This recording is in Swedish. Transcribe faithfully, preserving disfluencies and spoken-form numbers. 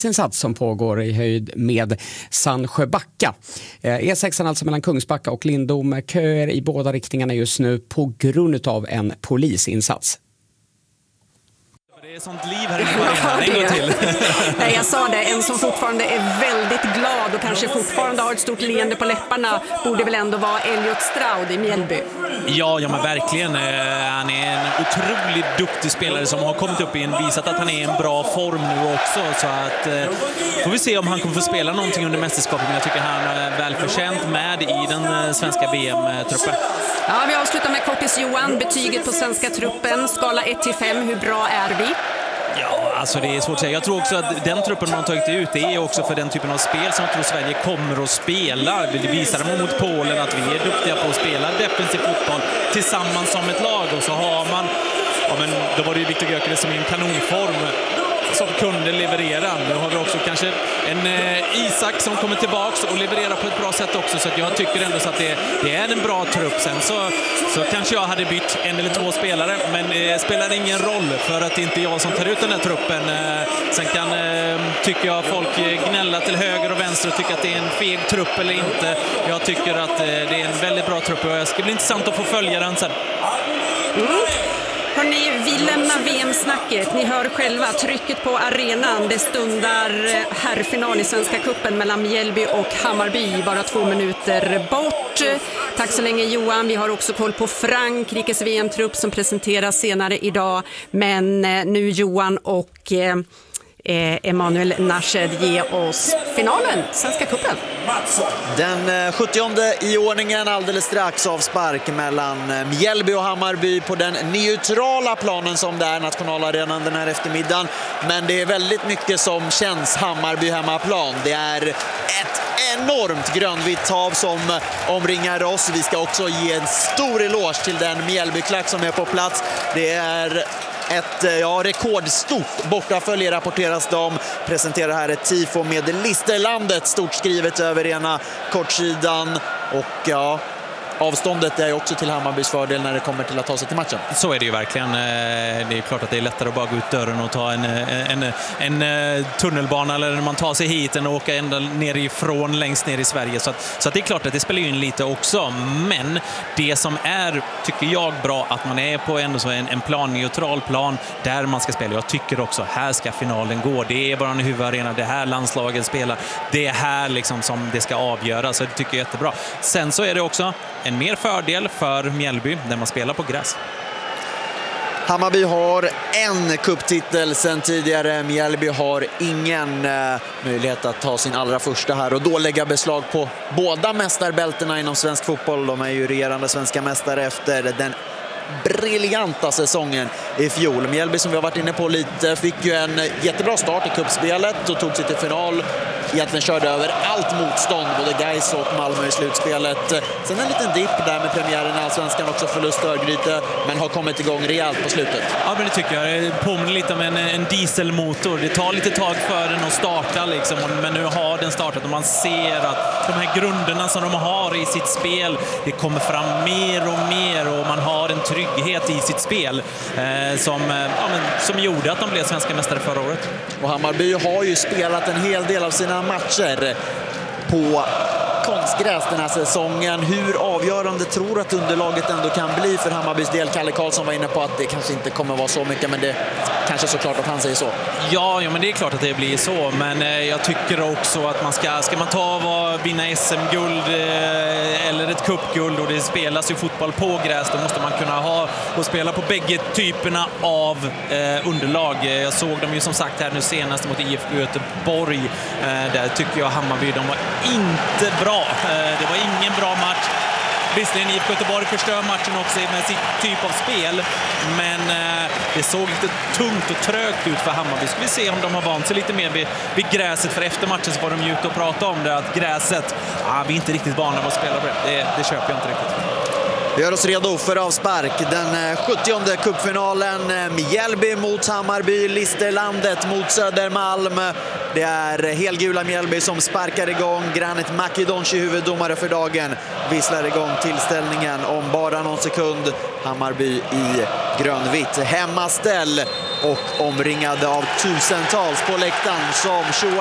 insats som pågår i höjd med Sandsjöbacka. E sexan alltså mellan Kungsbacka och Lindom. Köer i båda riktningarna just nu på grund av en polisinsats. Det är sånt liv här inne. En gång till. Nej, jag sa det. En som fortfarande är väldigt glad och kanske fortfarande har ett stort leende på läpparna borde väl ändå vara Elliot Stroud i Mjällby. Ja, ja men verkligen. Han är en otroligt duktig spelare som har kommit upp i en visat att han är i en bra form nu också. Så att får vi se om han kommer få spela någonting under mästerskapet. Men jag tycker han är välförtjänt med i den svenska V M-truppen. Ja, vi avslutar med Kortis Johan. Betyget på svenska truppen. Skala ett till fem. Hur bra är vi? Ja, alltså det är svårt att säga. Jag tror också att den truppen man har tagit ut, det är också för den typen av spel som jag tror Sverige kommer att spela. Det visar de mot Polen att vi är duktiga på att spela defensiv fotboll tillsammans som ett lag. Och så har man, ja men då var det ju Viktor Gyökeres som är i en kanonform som kunde leverera. Nu har vi också kanske en eh, Isak som kommer tillbaks och levererar på ett bra sätt också. Så att jag tycker ändå så att det, det är en bra trupp. Sen så, så kanske jag hade bytt en eller två spelare. Men det eh, spelar ingen roll för att det inte är jag som tar ut den här truppen. Eh, sen kan, eh, tycker jag, folk gnälla till höger och vänster och tycka att det är en feg trupp eller inte. Jag tycker att eh, det är en väldigt bra trupp och det ska bli intressant att få följa den sen. Mm. Hörrni, vi lämnar V M-snacket. Ni hör själva trycket på arenan. Det stundar herrfinal i Svenska cupen mellan Mjällby och Hammarby. Bara två minuter bort. Tack så länge Johan. Vi har också koll på Frankrikes V M-trupp som presenteras senare idag. Men nu Johan och eh, Emanuel Nashed ge oss finalen, Svenska cupen. Den sjuttionde i ordningen, alldeles strax avspark mellan Mjällby och Hammarby på den neutrala planen som det är, nationalarenan den här eftermiddagen. Men det är väldigt mycket som känns Hammarby hemmaplan. Det är ett enormt grönvitt hav som omringar oss. Vi ska också ge en stor eloge till den Mjällbyklack som är på plats. Det är ett ja, rekordstort bortafölje rapporteras de. Presenterar här ett tifo med Listerlandet stort skrivet över ena kortsidan. Och ja, avståndet är också till Hammarbys fördel när det kommer till att ta sig till matchen. Så är det ju verkligen. Det är klart att det är lättare att bara gå ut dörren och ta en, en, en, en tunnelbana eller när man tar sig hit än att åka ända nerifrån längst ner i Sverige. Så, att, så att det är klart att det spelar ju in lite också. Men det som är, tycker jag, bra att man är på ändå så en, en plan, neutral plan där man ska spela. Jag tycker också, här ska finalen gå. Det är bara en huvudarena, det här landslaget spelar. Det är här liksom som det ska avgöra. Så det tycker jag är jättebra. Sen så är det också en mer fördel för Mjällby när man spelar på gräs. Hammarby har en kupptitel sedan tidigare. Mjällby har ingen eh, möjlighet att ta sin allra första här och då lägga beslag på båda mästarbältena inom svensk fotboll. De är ju regerande svenska mästare efter den briljanta säsongen i fjol. Mjällby, som vi har varit inne på lite, fick ju en jättebra start i kuppspelet och tog sig till final. Egentligen körde över allt motstånd, både Gais och Malmö i slutspelet. Sen en liten dipp där med premiären i Allsvenskan, också förlust Örgryte, men har kommit igång rejält på slutet. Ja, men det tycker jag. Det påminner lite om en, en dieselmotor. Det tar lite tag för den att starta liksom, men nu har den startat och man ser att de här grunderna som de har i sitt spel, det kommer fram mer och mer och man har en trygghet i sitt spel eh, som, ja, men, som gjorde att de blev svenska mästare förra året. Och Hammarby har ju spelat en hel del av sina matcher på konstgräs den här säsongen. Hur avgörande tror att underlaget ändå kan bli för Hammarbys del? Kalle Karlsson var inne på att det kanske inte kommer vara så mycket, men det kanske såklart att han säger så. Ja, ja, men det är klart att det blir så, men eh, jag tycker också att man ska, ska man ta och vinna S M-guld eh, eller ett cupguld, och det spelas ju fotboll på gräs, då måste man kunna ha och spela på bägge typerna av eh, underlag. Jag såg dem ju som sagt här nu senast mot I F K Göteborg. Eh, där tycker jag Hammarby, de var inte bra. Det var ingen bra match. Visserligen I F K Göteborg förstör matchen också med sin typ av spel, men det såg lite tungt och trögt ut för Hammarby. Ska vi se om de har vant sig lite mer vid, vid gräset, för efter matchen så var de ju ute och pratade om det, att gräset, ah, vi är inte riktigt vana att spela på det. Det, det köper jag inte riktigt. Vi gör oss redo för avspark. Den sjuttionde cupfinalen. Mjällby mot Hammarby, Listerlandet mot Södermalm. Det är helgula Mjällby som sparkar igång. Granit Makedonci, huvuddomare för dagen, visslar igång tillställningen om bara någon sekund. Hammarby i grönvitt hemmaställ. och omringade av tusentals på läktaren som